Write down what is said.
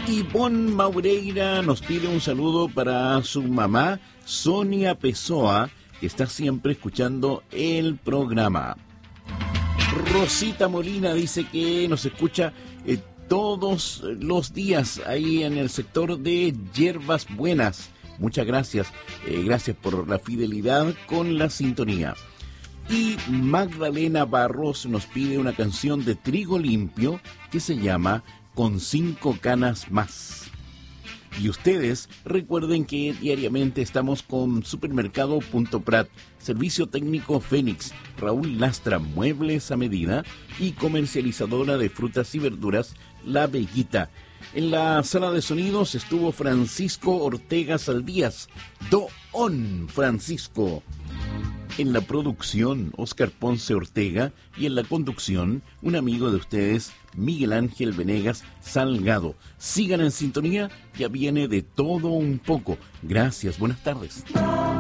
Ivonne Maureira nos pide un saludo para su mamá, Sonia Pessoa, que está siempre escuchando el programa. Rosita Molina dice que nos escucha todos los días ahí en el sector de Hierbas Buenas. Muchas gracias. Gracias por la fidelidad con la sintonía. Y Magdalena Barros nos pide una canción de Trigo Limpio que se llama Con 5 canas más. Y ustedes recuerden que diariamente estamos con Supermercado Punto Prat, Servicio Técnico Fénix, Raúl Lastra, Muebles a Medida y comercializadora de frutas y verduras, La Bellita. En la sala de sonidos estuvo Francisco Ortega Saldías, Don Francisco. En la producción, Oscar Ponce Ortega, y en la conducción, un amigo de ustedes, Miguel Ángel Venegas Salgado. Sigan en sintonía, ya viene de todo un poco. Gracias, buenas tardes.